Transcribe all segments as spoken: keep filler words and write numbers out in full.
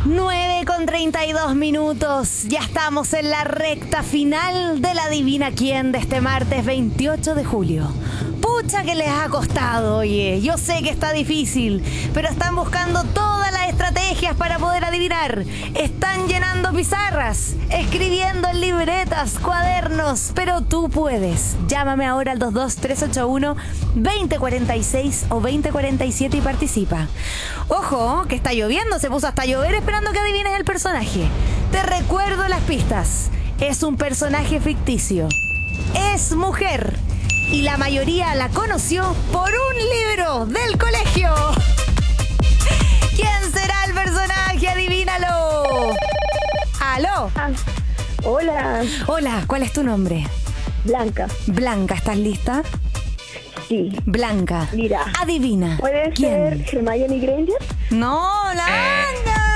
nueve con treinta y dos minutos. Ya estamos en la recta final de la Adivina Quién de este martes veintiocho de julio. Pucha que les ha costado, oye. Yo sé que está difícil, pero están buscando todas las estrategias para poder adivinar. Están llenando pizarras, escribiendo en libretas, cuadernos, pero tú puedes. Llámame ahora al dos dos tres ocho uno dos cero cuatro seis o dos cero cuatro siete y participa. Ojo, que está lloviendo, se puso hasta llover esperando que adivines el personaje. Te recuerdo las pistas. Es un personaje ficticio. Es mujer. Y la mayoría la conoció por un libro del colegio. ¿Quién será el personaje? Adivínalo. ¿Aló? Ah, hola. Hola, ¿cuál es tu nombre? Blanca. Blanca, ¿estás lista? Sí. Blanca. Mira. Adivina. ¿Puede ¿Quién? ser Hermione Granger? No, Blanca.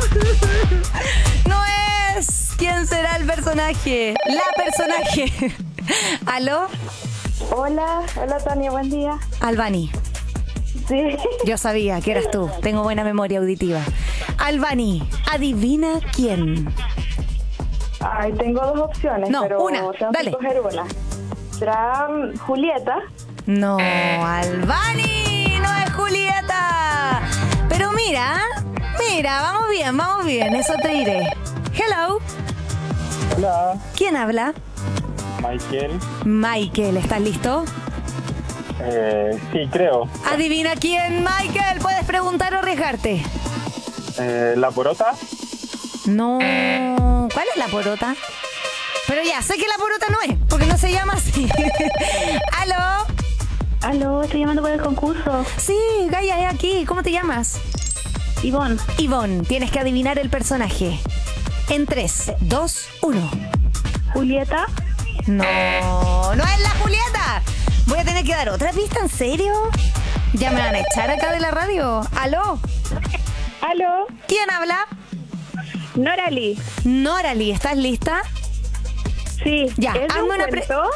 No es. ¿Quién será el personaje? La personaje. ¿Aló? Hola, hola Tania, buen día. Albany. Sí. Yo sabía que eras tú. Tengo buena memoria auditiva. Albany, adivina quién. Ay, tengo dos opciones, No, pero una, tengo dale. que coger una. ¿Será um, Julieta? No, Albany, no es Julieta. Pero mira, mira, vamos bien, vamos bien, eso te diré. Hello. Hola, ¿Quién habla? Michael. Michael, ¿estás listo? Eh, sí, creo. Adivina quién, Michael. ¿Puedes preguntar o arriesgarte? Eh, ¿La porota? No. ¿Cuál es la porota? Pero ya, sé que la porota no es, porque no se llama así. ¿Aló? Aló, estoy llamando por el concurso. Sí, Gaia, es aquí. ¿Cómo te llamas? Ivonne. Ivonne, tienes que adivinar el personaje. En tres, dos, uno. Julieta. No, no es la Julieta. Voy a tener que dar otra pista, ¿en serio? Ya me van a echar acá de la radio. ¿Aló? Aló, ¿Quién habla? Norali. Norali, ¿estás lista? Sí. Ya, ¿Es de hazme un una pre- cuento?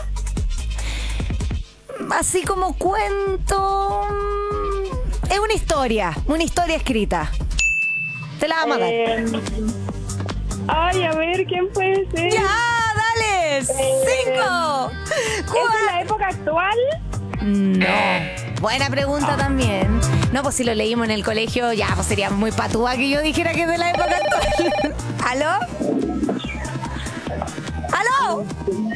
Así como cuento... mm, Es una historia, una historia escrita. Te la vamos a dar. Eh, ay, a ver, ¿quién puede ser? ¡Ya, dale! ¡Cinco! ¿Es de la época actual? No. Buena pregunta también. No, pues si lo leímos en el colegio, ya, pues sería muy patúa que yo dijera que es de la época actual. ¿Aló? ¿Aló?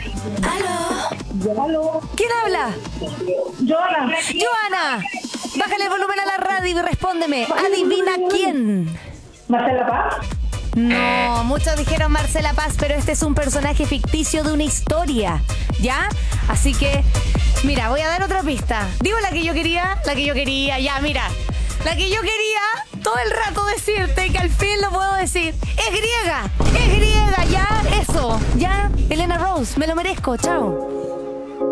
¿Aló? Aló. ¿Quién habla? Joana. ¡Joana! Bájale el volumen a la radio y respóndeme. Adivina quién. ¿Marcela Paz? No, muchos dijeron Marcela Paz, pero este es un personaje ficticio de una historia, ¿ya? Así que, mira, voy a dar otra pista. Digo la que yo quería, la que yo quería, ya, mira. La que yo quería todo el rato decirte, que al fin lo puedo decir. Es griega, es griega, ya, eso, ya. Elena Rose, me lo merezco, chao.